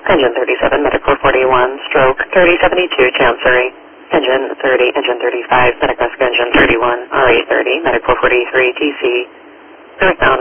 Engine 37, Medic 441, stroke 3072, Chancery. Engine 30, Engine 35, Medic Rescue Engine 31, RA30, Medic 443, TC. Northbound